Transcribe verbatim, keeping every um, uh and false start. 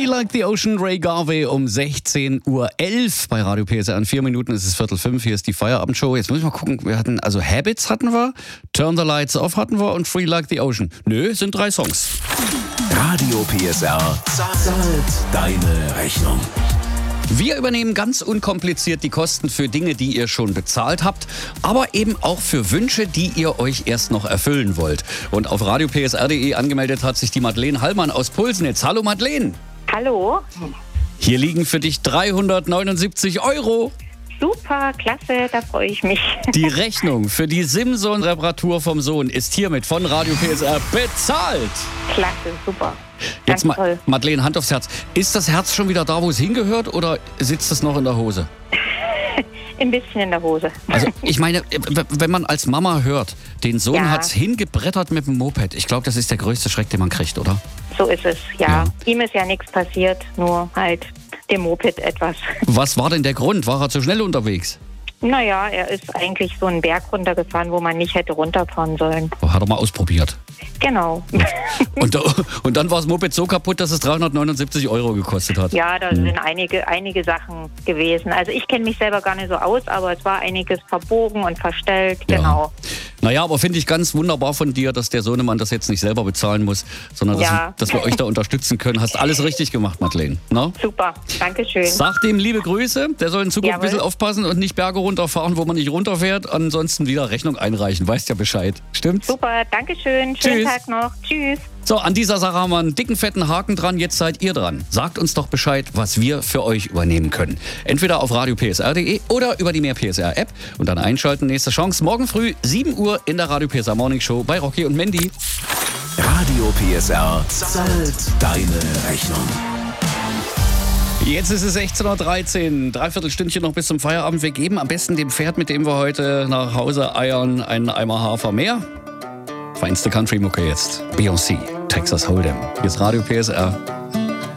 Free Like the Ocean, Ray Garvey um sechzehn Uhr elf bei Radio P S R. In vier Minuten ist es Viertel fünf. Hier ist die Feierabendshow. Jetzt muss ich mal gucken. Wir hatten, also Habits hatten wir, Turn the Lights Off hatten wir und Free Like the Ocean. Nö, sind drei Songs. Radio P S R zahlt deine Rechnung. Wir übernehmen ganz unkompliziert die Kosten für Dinge, die ihr schon bezahlt habt, aber eben auch für Wünsche, die ihr euch erst noch erfüllen wollt. Und auf radio p s r punkt d e angemeldet hat sich die Madeleine Hallmann aus Pulsnitz. Hallo Madeleine. Hallo. Hier liegen für dich dreihundertneunundsiebzig Euro. Super, klasse, da freue ich mich. Die Rechnung für die Simson-Reparatur vom Sohn ist hiermit von Radio P S R bezahlt. Klasse, super. Jetzt Ganz mal, toll. Madeleine, Hand aufs Herz. Ist das Herz schon wieder da, wo es hingehört, oder sitzt es noch in der Hose? Ein bisschen in der Hose. Also ich meine, wenn man als Mama hört, den Sohn Ja. hat's hingebrettert mit dem Moped. Ich glaube, das ist der größte Schreck, den man kriegt, oder? So ist es, ja. Ja. Ihm ist ja nichts passiert, nur halt dem Moped etwas. Was war denn der Grund? War er zu schnell unterwegs? Naja, er ist eigentlich so einen Berg runtergefahren, wo man nicht hätte runterfahren sollen. Hat er mal ausprobiert. Genau. Und, da, und dann war das Moped so kaputt, dass es dreihundertneunundsiebzig Euro gekostet hat. Ja, da sind einige, einige Sachen gewesen. Also ich kenne mich selber gar nicht so aus, aber es war einiges verbogen und verstellt, Ja. genau. Naja, aber finde ich ganz wunderbar von dir, dass der Sohnemann das jetzt nicht selber bezahlen muss, sondern dass, Ja. wir, dass wir euch da unterstützen können. Hast alles richtig gemacht, Madeleine. Na? Super, danke schön. Sag dem liebe Grüße. Der soll in Zukunft ein Jawohl. bisschen aufpassen und nicht Berge runterfahren, wo man nicht runterfährt. Ansonsten wieder Rechnung einreichen. Weißt ja Bescheid. Stimmt's? Super, danke schön. Schönen Tschüss. Tag noch. Tschüss. So, an dieser Sache haben wir einen dicken, fetten Haken dran. Jetzt seid ihr dran. Sagt uns doch Bescheid, was wir für euch übernehmen können. Entweder auf radio p s r punkt d e oder über die Mehr P S R App. Und dann einschalten. Nächste Chance morgen früh, sieben Uhr in der Radio P S R Morning Show bei Rocky und Mandy. Radio P S R zahlt deine Rechnung. Jetzt ist es sechzehn Uhr dreizehn, dreiviertel Stündchen noch bis zum Feierabend. Wir geben am besten dem Pferd, mit dem wir heute nach Hause eiern, einen Eimer Hafer mehr. Feinste Country-Mucke jetzt. Beyoncé, Texas Hold'em. Hier ist Radio P S R.